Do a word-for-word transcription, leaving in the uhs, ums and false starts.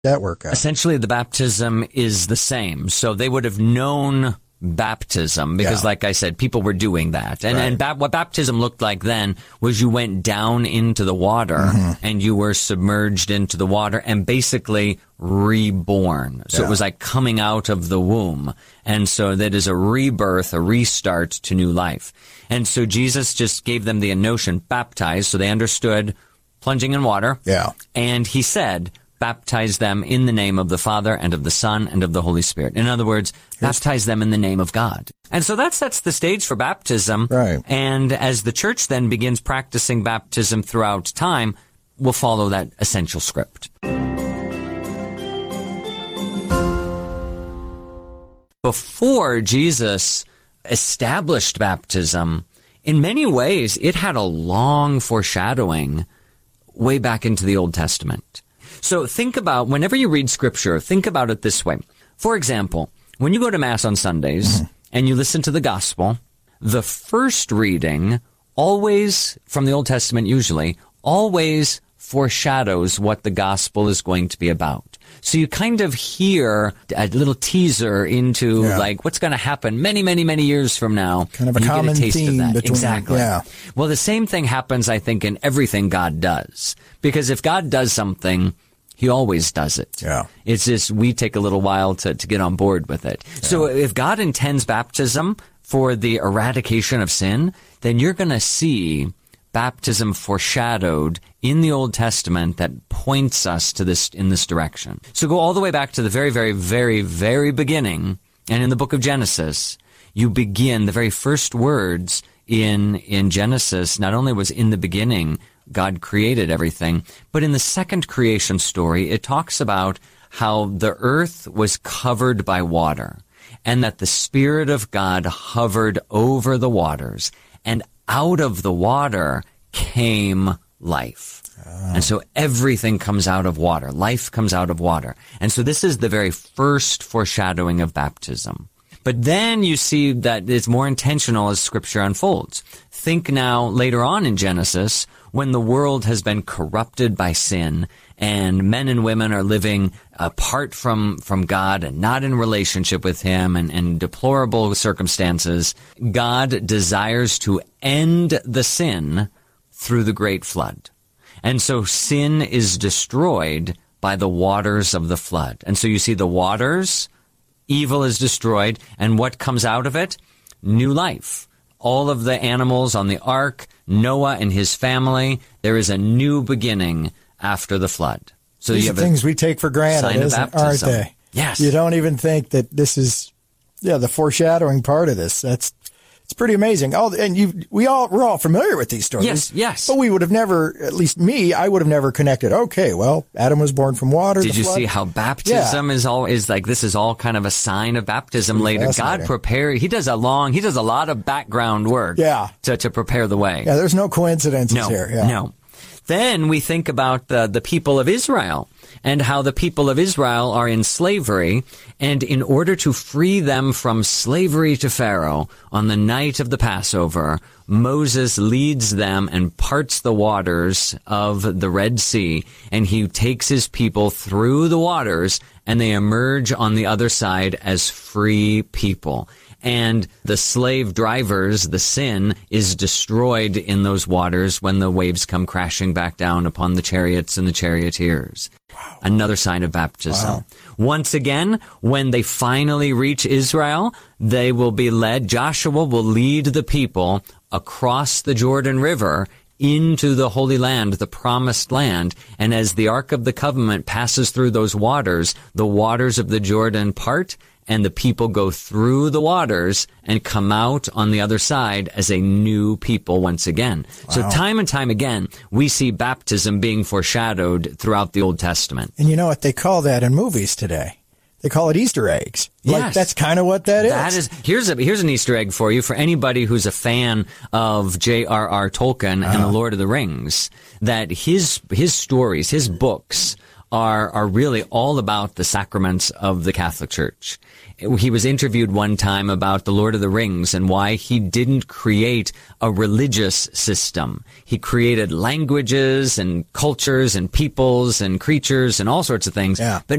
that work out? Essentially, the baptism is the same. So they would have known baptism because, Yeah. like I said, people were doing that. And, Right. and ba- what baptism looked like then was you went down into the water Mm-hmm. and you were submerged into the water and basically reborn. So Yeah. it was like coming out of the womb. And so that is a rebirth, a restart to new life. And so Jesus just gave them the notion, baptize, so they understood plunging in water. Yeah. And he said, baptize them in the name of the Father and of the Son and of the Holy Spirit. In other words, baptize them in the name of God. And so that sets the stage for baptism. Right. And as the church then begins practicing baptism throughout time, we'll follow that essential script. Before Jesus established baptism, in many ways, it had a long foreshadowing way back into the Old Testament. So think about, whenever you read Scripture, think about it this way. For example, when you go to Mass on Sundays mm-hmm. and you listen to the Gospel, the first reading always, from the Old Testament usually, always foreshadows what the Gospel is going to be about. So you kind of hear a little teaser into yeah. like what's going to happen many, many, many years from now. Kind of a you common get a taste theme of that. between, exactly. Yeah. Well, the same thing happens, I think, in everything God does. Because if God does something, he always does it. Yeah. It's just we take a little while to, to get on board with it. Yeah. So if God intends baptism for the eradication of sin, then you're going to see baptism foreshadowed in the Old Testament that points us to this in this direction. So go all the way back to the very, very, very, very beginning, and in the book of Genesis, you begin the very first words in in Genesis. Not only was in the beginning God created everything, but in the second creation story, it talks about how the earth was covered by water, and that the Spirit of God hovered over the waters, and out of the water came life. Oh. And so everything comes out of water. Life comes out of water. And so this is the very first foreshadowing of baptism. But then you see that it's more intentional as Scripture unfolds. Think now later on in Genesis, when the world has been corrupted by sin and men and women are living apart from, from God and not in relationship with Him and, and deplorable circumstances, God desires to end the sin through the great flood. And so sin is destroyed by the waters of the flood. And so you see the waters, evil is destroyed, and what comes out of it? New life. All of the animals on the ark, Noah and his family, there is a new beginning after the flood. So These you are have things we take for granted, isn't, aren't they? Yes. You don't even think that this is, yeah, the foreshadowing part of this. That's it's pretty amazing. Oh, and you, we all we're all familiar with these stories. Yes, yes. But we would have never, at least me, I would have never connected. Okay, well, Adam was born from water. Did the you flood. see how baptism yeah. is all is like? This is all kind of a sign of baptism later. God prepare. He does a long. He does a lot of background work. Yeah. To to prepare the way. Yeah. There's no coincidences no, here. Yeah. No. Then we think about the, the people of Israel and how the people of Israel are in slavery. And in order to free them from slavery to Pharaoh on the night of the Passover, Moses leads them and parts the waters of the Red Sea. And he takes his people through the waters and they emerge on the other side as free people. And the slave drivers, the sin, is destroyed in those waters when the waves come crashing back down upon the chariots and the charioteers. Wow. Another sign of baptism. Wow. Once again, when they finally reach Israel, they will be led, Joshua will lead the people across the Jordan River into the Holy Land, the Promised Land. And as the Ark of the Covenant passes through those waters, the waters of the Jordan part, and the people go through the waters and come out on the other side as a new people once again. Wow. So time and time again, we see baptism being foreshadowed throughout the Old Testament. And you know what they call that in movies today? They call it Easter eggs. Like, yes. That's kind of what that is. That is. Here's a here's an Easter egg for you for anybody who's a fan of J R R Tolkien uh-huh. and the Lord of the Rings. That his his stories, his books, are are really all about the sacraments of the Catholic Church. He was interviewed one time about the Lord of the Rings and why he didn't create a religious system. He created languages and cultures and peoples and creatures and all sorts of things, Yeah. but